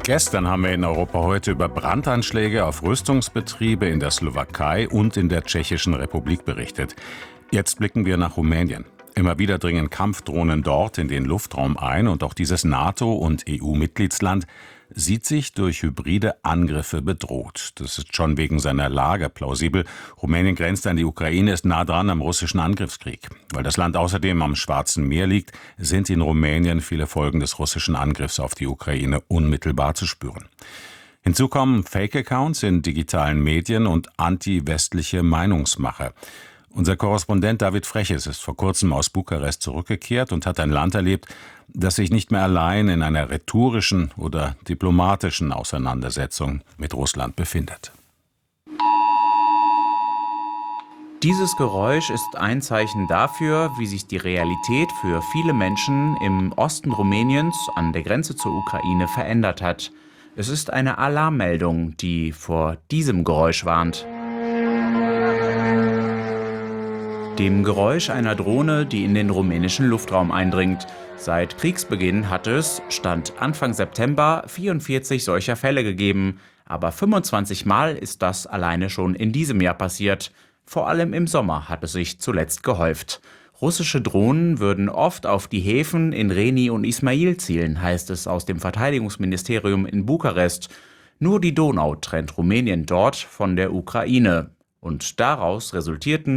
Gestern haben wir in Europa heute über Brandanschläge auf Rüstungsbetriebe in der Slowakei und in der Tschechischen Republik berichtet. Jetzt blicken wir nach Rumänien. Immer wieder dringen Kampfdrohnen dort in den Luftraum ein und auch dieses NATO- und EU-Mitgliedsland sieht sich durch hybride Angriffe bedroht. Das ist schon wegen seiner Lage plausibel. Rumänien grenzt an die Ukraine, ist nah dran am russischen Angriffskrieg. Weil das Land außerdem am Schwarzen Meer liegt, sind in Rumänien viele Folgen des russischen Angriffs auf die Ukraine unmittelbar zu spüren. Hinzu kommen Fake-Accounts in digitalen Medien und anti-westliche Meinungsmache. Unser Korrespondent David Freches ist vor kurzem aus Bukarest zurückgekehrt und hat ein Land erlebt, das sich nicht mehr allein in einer rhetorischen oder diplomatischen Auseinandersetzung mit Russland befindet. Dieses Geräusch ist ein Zeichen dafür, wie sich die Realität für viele Menschen im Osten Rumäniens an der Grenze zur Ukraine verändert hat. Es ist eine Alarmmeldung, die vor diesem Geräusch warnt. Dem Geräusch einer Drohne, die in den rumänischen Luftraum eindringt. Seit Kriegsbeginn hat es, Stand Anfang September, 44 solcher Fälle gegeben. Aber 25 Mal ist das alleine schon in diesem Jahr passiert. Vor allem im Sommer hat es sich zuletzt gehäuft. Russische Drohnen würden oft auf die Häfen in Reni und Ismail zielen, heißt es aus dem Verteidigungsministerium in Bukarest. Nur die Donau trennt Rumänien dort von der Ukraine. Und daraus resultierten